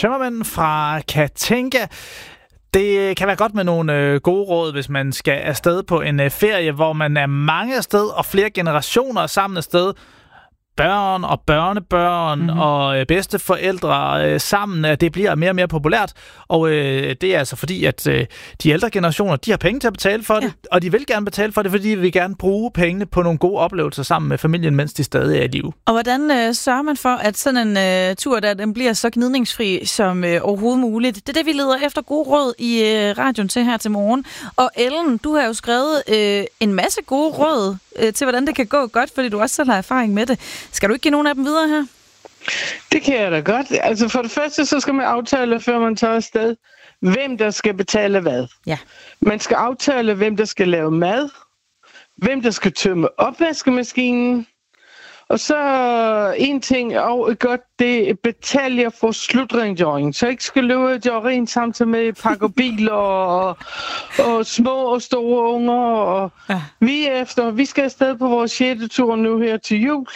tømmermænd fra Katinka. Det kan være godt med nogle gode råd, hvis man skal afsted på en ferie, hvor man er mange afsted og flere generationer sammen afsted. Børn og børnebørn og bedsteforældre sammen, det bliver mere og mere populært. Og det er altså fordi, at de ældre generationer, de har penge til at betale for det, og de vil gerne betale for det, fordi de vil gerne bruge pengene på nogle gode oplevelser sammen med familien, mens de stadig er i live. Og hvordan sørger man for, at sådan en tur der, den bliver så gnidningsfri som overhovedet muligt? Det er det, vi leder efter gode råd i radioen til her til morgen. Og Ellen, du har jo skrevet en masse gode råd til, hvordan det kan gå godt, fordi du også selv har erfaring med det. Skal du ikke give nogen af dem videre her? Det kan jeg da godt. Altså for det første, så skal man aftale, før man tager afsted, hvem der skal betale hvad. Ja. Man skal aftale, hvem der skal lave mad, hvem der skal tømme opvaskemaskinen, og så en ting og godt, det betaler for slutrengøring, så ikke skal løbe og gøre rent samtidig med pakke biler og små og store unger. Og vi skal afsted på vores 6. tur nu her til jul.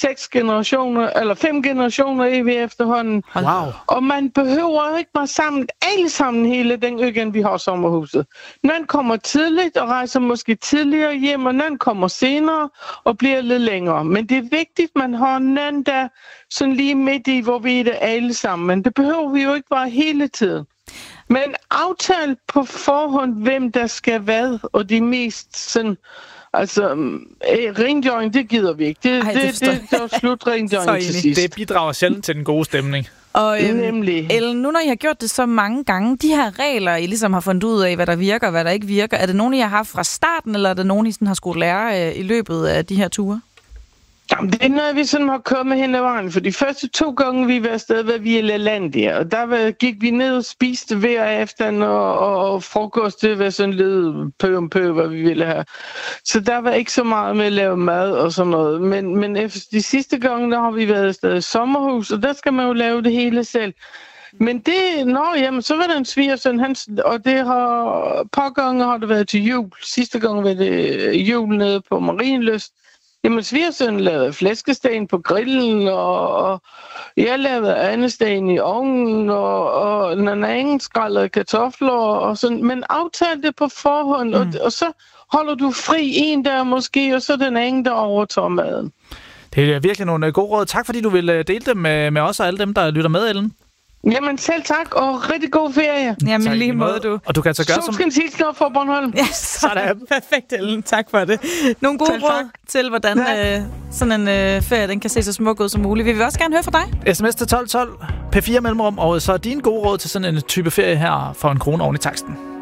5 generationer er vi efterhånden. Wow. Og man behøver ikke være sammen, alle sammen hele den uge, vi har sommerhuset. Nogen kommer tidligt og rejser måske tidligere hjem, og nogen kommer senere og bliver lidt længere. Men det er vigtigt, man har nogen der sådan lige midt i, hvor vi er det alle sammen. Men det behøver vi jo ikke bare hele tiden. Men aftale på forhånd, hvem der skal hvad, og de mest sådan... Altså, rengøring, det gider vi ikke. Det er slut rengøring til sidst. Det bidrager sjældent til den gode stemning. Og Ellen, nu når I har gjort det så mange gange, de her regler, I ligesom har fundet ud af, hvad der virker og hvad der ikke virker, er det nogen, I har haft fra starten, eller er det nogen, I sådan har skulle lære i løbet af de her ture? Jamen, det er noget, vi sådan har kommet hen ad vejen. For de første 2 gange, vi var afsted, var vi i LaLandia. Og der gik vi ned og spiste hver aften, og frokost, det var sådan lidt pø om pø, hvad vi ville have. Så der var ikke så meget med at lave mad og sådan noget. Men efter de sidste gange, der har vi været afsted i sommerhus, og der skal man jo lave det hele selv. Men så var det en svigersøn, og det har par gange har det været til jul. Sidste gang var det jul nede på Marienlyst. Jamen, svigersøn lavede flæskestegen på grillen, og jeg lavede andestegen i ovnen, og den anden skrællede kartofler, og sådan. Men aftale det på forhånd, og så holder du fri en der måske, og så den anden, der overtager maden. Det er virkelig nogle gode råd. Tak, fordi du vil dele dem med os og alle dem, der lytter med, Ellen. Jamen selv tak, og rigtig god ferie. Jamen lige måde, du. Og du kan altså gøre som... Solskinshilsen op for Bornholm. Ja, sådan. Perfekt, Ellen. Tak for det. Nogle gode råd til, hvordan sådan en ferie, den kan se så smuk ud som muligt. Vi vil også gerne høre fra dig. SMS til 1212, P4 mellemrum, og så din gode råd til sådan en type ferie her for en krone oven i taksten.